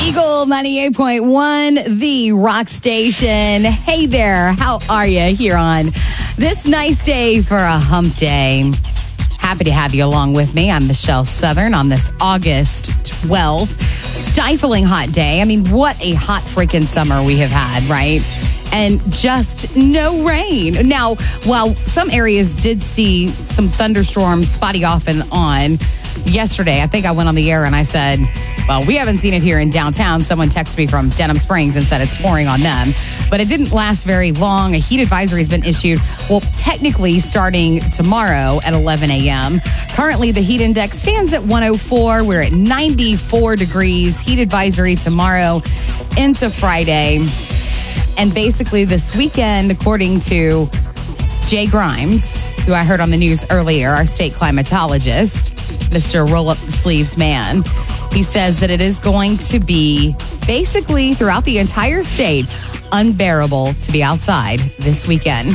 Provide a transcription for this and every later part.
Eagle 98.1, the rock station. Hey there, how are you here on this nice day for a hump day? Happy to have you along with me. I'm Michelle Southern on this August 12th. Stifling hot day. I mean, what a hot freaking summer we have had, right? And just no rain. Now, while some areas did see some thunderstorms spotty off and on yesterday, I think I went on the air and I said, well, we haven't seen it here in downtown. Someone texted me from Denham Springs and said it's pouring on them. But it didn't last very long. A heat advisory has been issued, well, technically starting tomorrow at 11 a.m. Currently, the heat index stands at 104. We're at 94 degrees. Heat advisory tomorrow into Friday. And basically this weekend, according to Jay Grimes, who I heard on the news earlier, our state climatologist, Mr. Roll-Up-the-Sleeves man, he says that it is going to be basically throughout the entire state unbearable to be outside this weekend.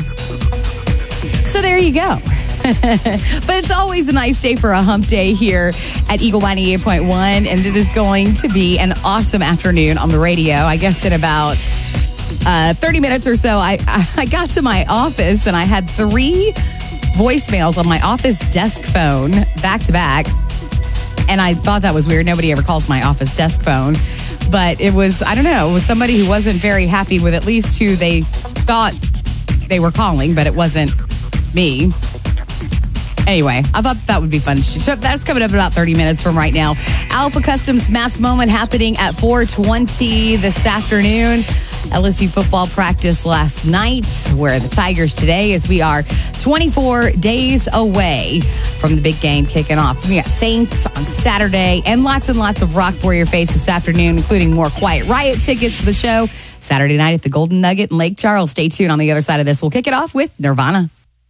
So there you go. But it's always a nice day for a hump day here at Eagle 98.1, and it is going to be an awesome afternoon on the radio. I guess in about 30 minutes or so, I got to my office and I had 3 voicemails on my office desk phone back to back. And I thought that was weird. Nobody ever calls my office desk phone. But it was, I don't know, it was somebody who wasn't very happy with at least who they thought they were calling, but it wasn't me. Anyway, I thought that would be fun. So that's coming up in about 30 minutes from right now. Alpha Customs Matt's Moment happening at 4:20 this afternoon. LSU football practice last night, where the Tigers today, as we are 24 days away from the big game kicking off. We got Saints on Saturday and lots of rock for your face this afternoon, including more Quiet Riot tickets for the show Saturday night at the Golden Nugget in Lake Charles. Stay tuned on the other side of this. We'll kick it off with Nirvana.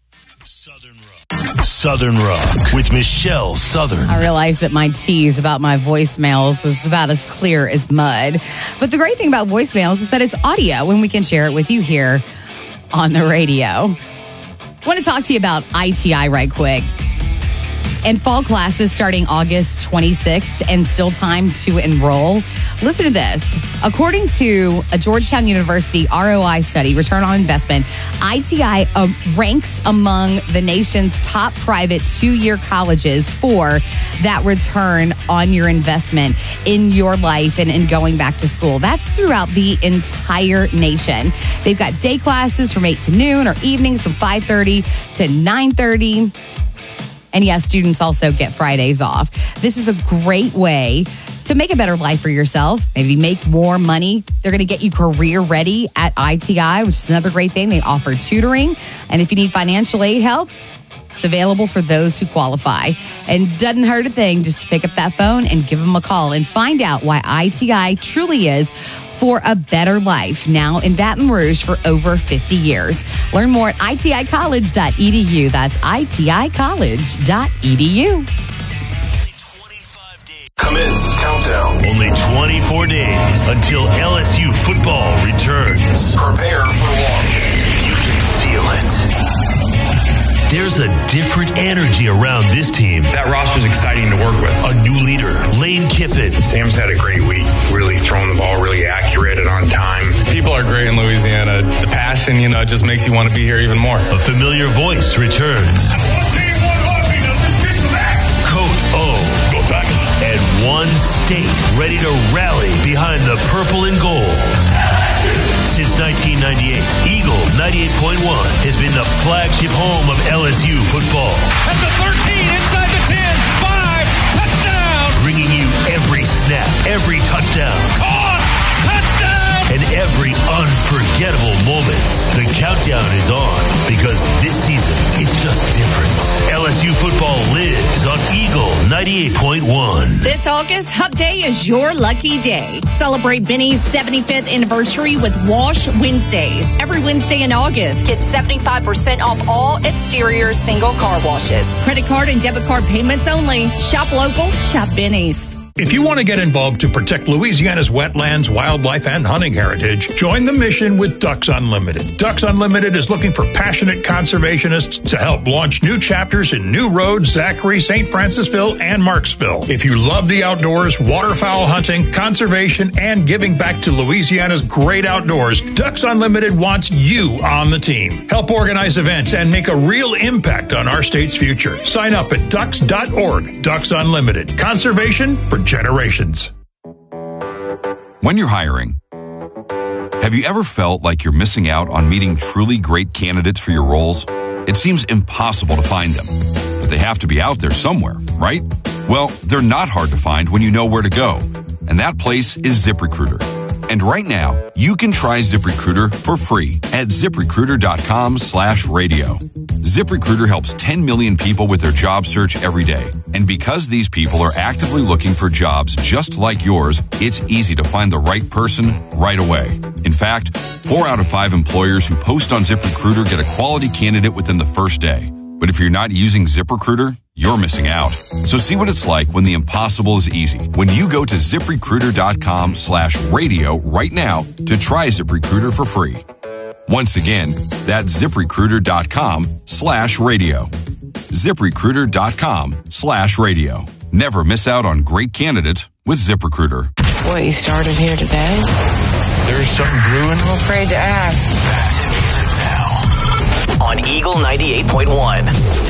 Southern Rock with Michelle Southern. I realized that my tease about my voicemails was about as clear as mud. But the great thing about voicemails is that it's audio and we can share it with you here on the radio. I want to talk to you about ITI right quick. And fall classes starting August 26th and still time to enroll. Listen to this. According to a Georgetown University ROI study, return on investment, ITI ranks among the nation's top private 2-year colleges for that return on your investment in your life and in going back to school. That's throughout the entire nation. They've got day classes from 8 to noon or evenings from 5:30 to 9:30. And yes, students also get Fridays off. This is a great way to make a better life for yourself, maybe make more money. They're going to get you career ready at ITI, which is another great thing. They offer tutoring. And if you need financial aid help, it's available for those who qualify. And doesn't hurt a thing just to pick up that phone and give them a call and find out why ITI truly is for a better life, now in Baton Rouge for over 50 years. Learn more at iticollege.edu. That's iticollege.edu. Commence countdown. Only 24 days until LSU football returns. Prepare for launch. You can feel it. There's a different energy around this team. That roster's exciting to work with. A new leader, Lane Kiffin. Sam's had a great week, really throwing the ball really accurate and on time. People are great in Louisiana. The passion, just makes you want to be here even more. A familiar voice returns. Coach O. Go Tigers. And one state ready to rally behind the purple and gold. Since 1998, Eagle 98.1 has been the flagship home of LSU football. At the 13, inside the 10, 5, touchdown! Bringing you every snap, every touchdown. Caught! Touchdown! And every unforgettable moment. The countdown is on because this season, it's just different. LSU football lives on Eagle 98.1. This August, Hub Day is your lucky day. Celebrate Benny's 75th anniversary with Wash Wednesdays. Every Wednesday in August, get 75% off all exterior single car washes. Credit card and debit card payments only. Shop local, shop Benny's. If you want to get involved to protect Louisiana's wetlands, wildlife, and hunting heritage, join the mission with Ducks Unlimited. Ducks Unlimited is looking for passionate conservationists to help launch new chapters in New Road, Zachary, St. Francisville, and Marksville. If you love the outdoors, waterfowl hunting, conservation, and giving back to Louisiana's great outdoors, Ducks Unlimited wants you on the team. Help organize events and make a real impact on our state's future. Sign up at ducks.org. Ducks Unlimited. Conservation for generations. When you're hiring, have you ever felt like you're missing out on meeting truly great candidates for your roles? It seems impossible to find them, but they have to be out there somewhere, right? Well, they're not hard to find when you know where to go, and that place is ZipRecruiter. And right now, you can try ZipRecruiter for free at ZipRecruiter.com/radio. ZipRecruiter helps 10 million people with their job search every day. And because these people are actively looking for jobs just like yours, it's easy to find the right person right away. In fact, 4 out of 5 employers who post on ZipRecruiter get a quality candidate within the first day. But if you're not using ZipRecruiter, you're missing out. So see what it's like when the impossible is easy. When you go to ZipRecruiter.com/radio right now to try ZipRecruiter for free. Once again, that's ZipRecruiter.com/radio. ZipRecruiter.com/radio. Never miss out on great candidates with ZipRecruiter. What, you started here today? There's something brewing. I'm afraid to ask. On Eagle 98.1.